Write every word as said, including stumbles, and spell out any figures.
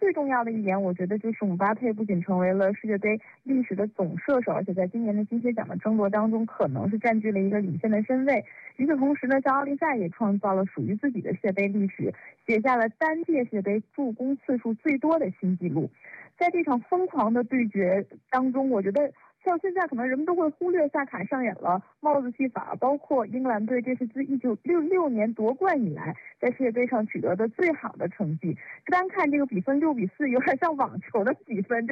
最重要的一点，我觉得就是姆巴佩不仅成为了世界杯历史的总射手，而且在今年的金靴奖的争夺当中，可能是占据了一个领先的身位。与此同时呢，在奥利赛也创造了属于自己的世界杯历史，写下了单届世界杯助攻次数最多的新纪录。在这场疯狂的对决当中，我觉得像现在可能人们都会忽略萨卡上演了帽子戏法，包括英格兰队这是自一九六六年夺冠以来在世界杯上取得的最好的成绩。单看这个比分六比四，有点像网球的比分，